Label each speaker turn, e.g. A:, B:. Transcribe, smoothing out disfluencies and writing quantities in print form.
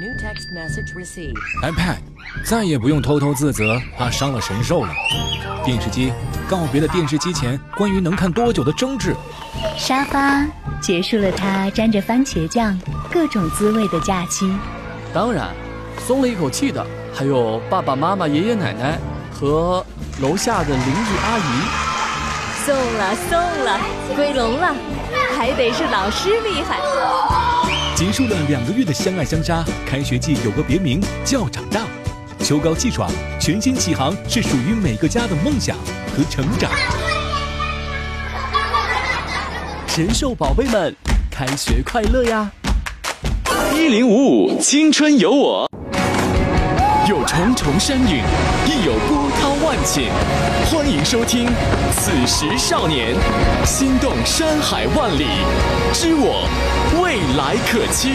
A: iPad 再也不用偷偷自责，怕伤了神兽了。电视机告别了电视机前关于能看多久的争执。
B: 沙发结束了它沾着番茄酱各种滋味的假期。
C: 当然，松了一口气的还有爸爸妈妈、爷爷奶奶和楼下的邻居阿姨。
D: 送了，归笼了，还得是老师厉害。
A: 结束了2个月的相爱相杀，开学季有个别名叫长大。秋高气爽，全新启航是属于每个家的梦想和成长。
C: 神兽宝贝们，开学快乐呀
E: ！1055青春有我，有重重山岭，亦有波涛万顷。欢迎收听《此时少年》，心动山海万里，知我未来可期。